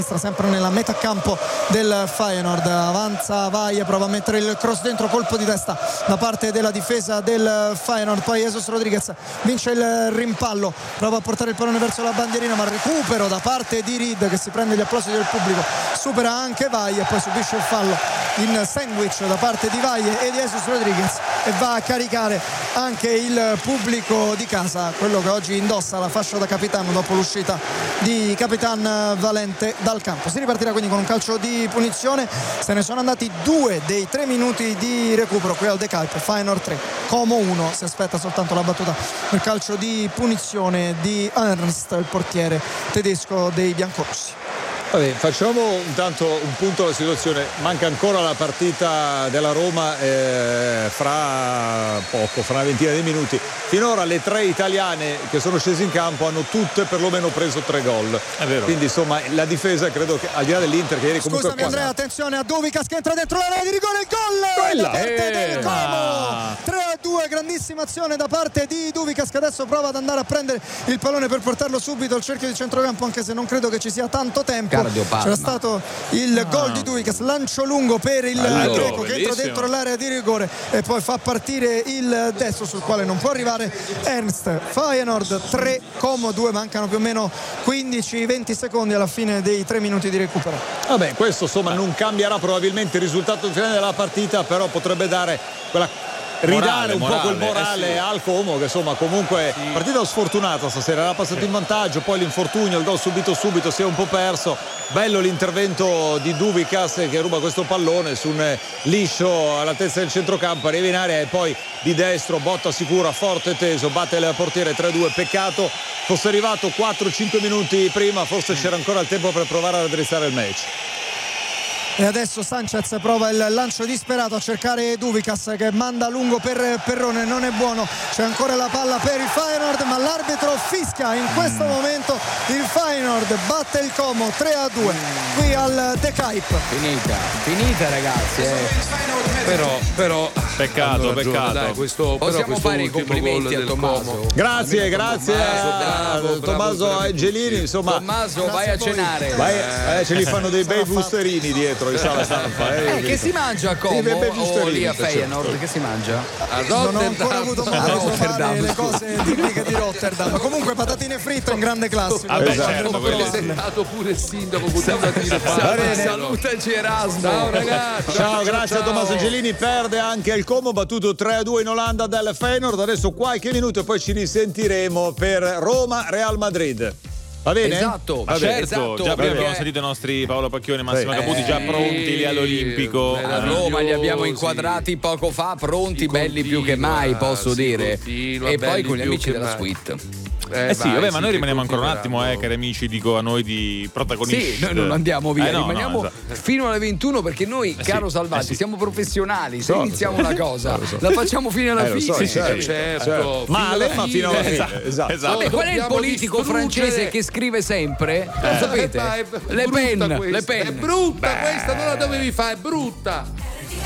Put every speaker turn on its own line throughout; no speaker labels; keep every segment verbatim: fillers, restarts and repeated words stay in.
sinistra, sempre nella metà campo del Feyenoord. Avanza Vaie, prova a mettere il cross dentro, colpo di testa da parte della difesa del Feyenoord. Poi Jesus Rodriguez vince il rimpallo, prova a portare il pallone verso la bandierina, ma recupero da parte di Reed che si prende gli applausi del pubblico, supera anche Vaie e poi subisce il fallo in sandwich da parte di Vaie e di Jesus Rodriguez e va a caricare anche il pubblico di casa, quello che oggi indossa la fascia da capitano dopo l'uscita di Capitan Valente dal campo. Si ripartirà quindi con un calcio di punizione. Se ne sono andati due dei tre minuti di recupero qui al De Kuip. Feyenoord tre, Como uno. Si aspetta soltanto la battuta del calcio di punizione di Ernst, il portiere tedesco dei biancorossi.
Vabbè, facciamo intanto un punto alla situazione. Manca ancora la partita della Roma eh, fra poco, fra una ventina di minuti. Finora le tre italiane che sono scese in campo hanno tutte perlomeno preso tre gol. È vero. Quindi insomma la difesa credo che al di là dell'Inter che ieri comunque
scusami Andrea, attenzione a Duvicas che entra dentro l'area di rigore, il gol da parte
eh,
del Como. tre a due, grandissima azione da parte di Duvicas che adesso prova ad andare a prendere il pallone per portarlo subito al cerchio di centrocampo, anche se non credo che ci sia tanto tempo. C'era stato il ah. gol di Duvicas, lancio lungo per il allora, greco che entra dentro l'area di rigore e poi fa partire il destro sul quale non può arrivare Ernst. Feyenoord tre, Como due, mancano più o meno quindici venti secondi alla fine dei tre minuti di recupero.
Vabbè, questo insomma non cambierà probabilmente il risultato finale della partita, però potrebbe dare quella ridare morale, un morale, po' quel morale eh sì. al Como che insomma comunque sì. partita sfortunata stasera, era passato sì. in vantaggio, poi l'infortunio, il gol subito subito si è un po' perso. Bello l'intervento di Duvicas che ruba questo pallone su un liscio all'altezza del centrocampo, arriva in area e poi di destro botta sicura, forte teso, batte il portiere tre a due. Peccato fosse arrivato quattro cinque minuti prima, forse c'era ancora il tempo per provare a raddrizzare il match.
E adesso Sanchez prova il lancio disperato a cercare Duvicas che manda lungo per Perrone, non è buono, c'è ancora la palla per il Feyenoord ma l'arbitro fischia. In questo mm. momento il Feyenoord batte il Como tre a due mm. qui al De Kuip.
Finita, finita ragazzi eh.
Però, però
peccato, peccato.
Dai, questo,
possiamo
però questo
fare i complimenti a Tommaso.
Grazie, grazie
Tommaso,
a
bravo,
Tommaso
bravo,
Angelini. Insomma,
Tommaso, vai a cenare.
Vai, eh, ce li fanno dei bei busterini dietro in sala stampa. Eh,
eh, che si mangia a Como o lì a Feyenoord? Che si mangia?
A non ho ancora avuto modo di provare le cose tipiche di Rotterdam. Comunque patatine fritte in grande classe.
Ah, beh, certo, quello è stato pure il sindaco.
Salutaci Erasmo.
Ciao ragazzi.
Ciao, grazie a Tommaso Angelini. Perde anche il Como, battuto tre a due in Olanda del Feyenoord. Adesso qualche minuto e poi ci risentiremo per Roma Real Madrid. Va bene?
Esatto,
Vabbè, certo,
esatto,
già
perché...
abbiamo sentito i nostri Paolo Pacchioni e Massimo
eh,
Caputi già pronti lì all'Olimpico.
A Roma li abbiamo inquadrati poco fa, pronti, belli più che mai, posso dire. E poi con gli amici della suite.
Eh, eh sì, vai, vabbè, ma noi rimaniamo ancora un attimo, eh, cari amici, dico a noi di protagonisti.
Sì, noi non andiamo via,
eh, no,
rimaniamo
no,
fino alle ventuno perché noi, eh, caro sì, Salvati, eh, sì. siamo professionali. Se
so,
iniziamo
so,
una cosa,
so, so.
la facciamo fino alla
eh,
fine.
So,
sì,
certo,
certo,
certo. Male, ma fino alla fine.
Esatto.
esatto.
esatto.
Vabbè, qual è il politico francese che scrive sempre?
Eh.
Lo sapete?
Eh,
Le Pen, Le Pen.
È brutta
Beh.
questa, non la dovevi fare, è brutta.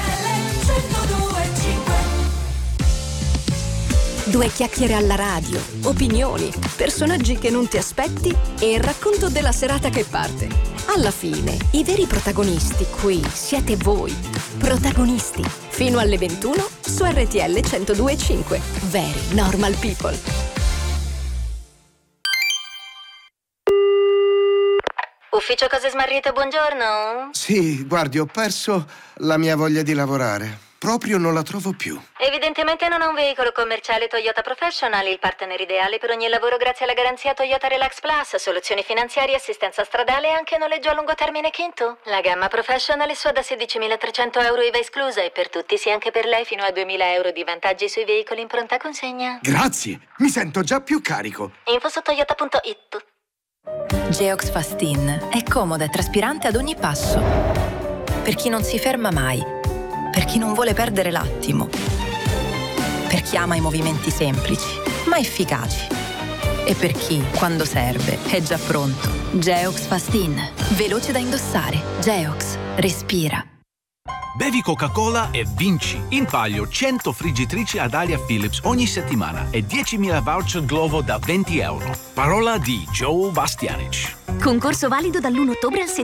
Due chiacchiere alla radio, opinioni, personaggi che non ti aspetti e il racconto della serata che parte. Alla fine, i veri protagonisti qui siete voi. Protagonisti. Fino alle ventuno su R T L centodue e cinque. Very Normal People.
Ufficio Cose Smarrite, buongiorno.
Sì, guardi, ho perso la mia voglia di lavorare. Proprio non la trovo più.
Evidentemente non ha un veicolo commerciale Toyota Professional, il partner ideale per ogni lavoro grazie alla garanzia Toyota Relax Plus, soluzioni finanziarie, assistenza stradale e anche noleggio a lungo termine Kinto. La gamma Professional è sua da sedicimilatrecento euro I V A esclusa e per tutti, sì anche per lei, fino a duemila euro di vantaggi sui veicoli in pronta consegna.
Grazie, mi sento già più carico.
Info su toyota punto it.
Geox Fastin è comoda e traspirante ad ogni passo. Per chi non si ferma mai, per chi non vuole perdere l'attimo, per chi ama i movimenti semplici ma efficaci e per chi, quando serve, è già pronto. Geox Fastin, veloce da indossare. Geox, respira.
Bevi Coca-Cola e vinci in palio cento friggitrici ad aria Philips ogni settimana e diecimila voucher Glovo da venti euro. Parola di Joe Bastianic.
Concorso valido dall'primo ottobre al